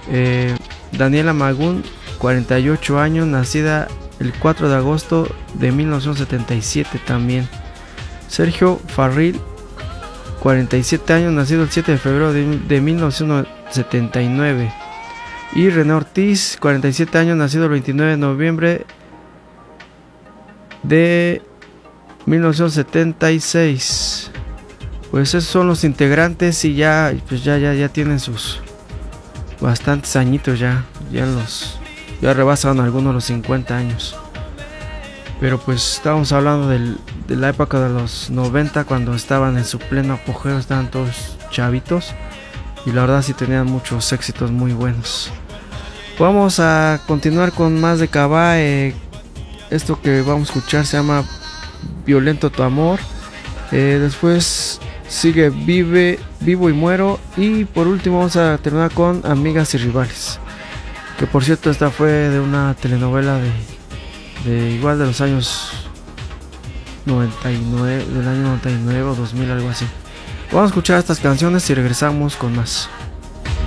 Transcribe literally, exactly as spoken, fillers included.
Eh, Daniela Magún, cuarenta y ocho años, nacida el cuatro de agosto de mil novecientos setenta y siete también. Sergio Farril, cuarenta y siete años, nacido el siete de febrero de, de mil novecientos setenta y nueve. Y René Ortiz, cuarenta y siete años, nacido el veintinueve de noviembre de mil novecientos setenta y seis. Pues esos son los integrantes y ya, pues ya, ya, ya tienen sus bastantes añitos ya, ya los, ya rebasan algunos los cincuenta años. Pero pues estábamos hablando del, de la época de los noventa, cuando estaban en su pleno apogeo, estaban todos chavitos y la verdad sí tenían muchos éxitos muy buenos. Vamos a continuar con más de Cabá. Eh, esto que vamos a escuchar se llama Violento tu amor. Eh, después sigue Vive, Vivo y Muero. Y por último vamos a terminar con Amigas y Rivales. Que por cierto esta fue de una telenovela de, de igual de los años noventa y nueve, del año noventa y nueve o dos mil, algo así. Vamos a escuchar estas canciones y regresamos con más.